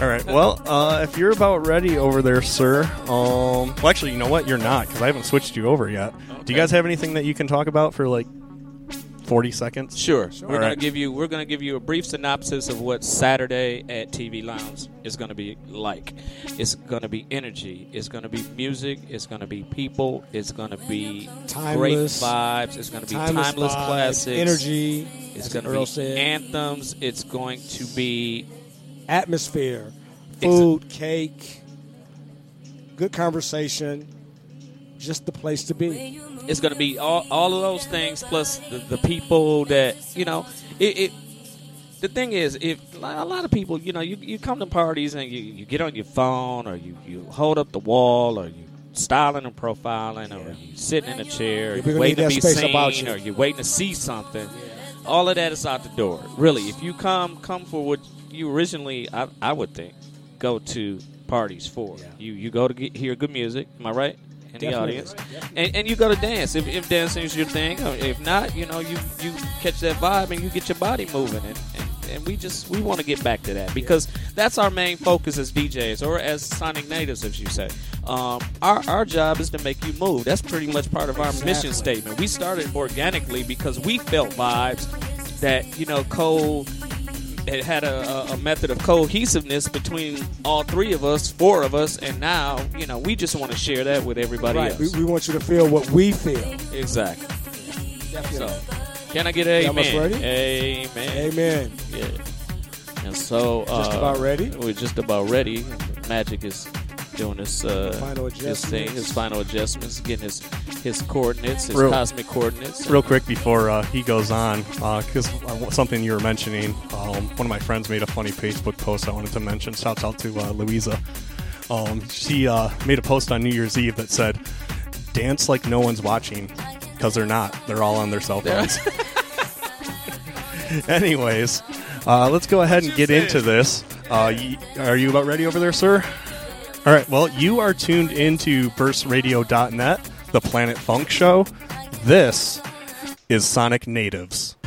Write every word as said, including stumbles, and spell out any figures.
All right. Well, uh, if you're about ready over there, sir. Um, well, actually, you know what? You're not, because I haven't switched you over yet. Okay. Do you guys have anything that you can talk about for like forty seconds? Sure. sure. We're All gonna right. give you. We're gonna give you a brief synopsis of what Saturday at T V Lounge is gonna be like. It's gonna be energy. It's gonna be music. It's gonna be people. It's gonna be timeless, great vibes. It's gonna be timeless, timeless vibes, classics. Energy. It's gonna be said. anthems. It's going to be atmosphere, food, cake, good conversation. Just the place to be. It's going to be all, all of those things plus the, the people that, you know, it, it. The thing is, if a lot of people, you know, you, you come to parties and you, you get on your phone or you, you hold up the wall or you styling and profiling yeah. or you sitting in a chair or yeah, you're waiting to be seen you. or you're waiting to see something. Yeah. All of that is out the door. Really, if you come come for what you originally, I, I would think, go to parties for. Yeah. You you go to get, hear good music. Am I right? In Definitely. the audience, and, and you go to dance if, if dancing is your thing. Or if not, you know you, you catch that vibe and you get your body moving, and, and, and we just we want to get back to that because that's our main focus as D Js or as Sonic Natives, as you say. Um, our our job is to make you move. That's pretty much part of our exactly. mission statement. We started organically because we felt vibes that you know Cole. It had a, a method of cohesiveness between all three of us, four of us, and now, you know, we just want to share that with everybody right. else. We, we want you to feel what we feel. Exactly. Definitely. So, can I get an amen? Almost ready? Amen. Amen. Yeah. And so, uh, just about ready. We're just about ready. Magic is doing his uh, final his thing, his final adjustments, getting his his coordinates, his real, cosmic coordinates. Real quick before uh, he goes on, because uh, something you were mentioning, um, one of my friends made a funny Facebook post I wanted to mention. Shouts out to uh, Louisa. Um, she uh, made a post on New Year's Eve that said, "Dance like no one's watching," because they're not. They're all on their cell phones. Anyways, uh, let's go ahead and get into this. Uh, y- are you about ready over there, sir? All right, well, you are tuned into burst radio dot net, the Planet Funk Show. This is Sonic Natives.